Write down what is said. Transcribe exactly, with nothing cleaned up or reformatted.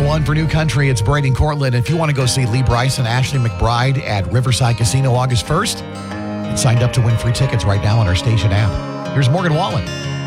one for New Country. It's Brady and Cortland. If you want to go see Lee Brice and Ashley McBride at Riverside Casino August first, get signed up to win free tickets right now on our station app. Here's Morgan Wallen.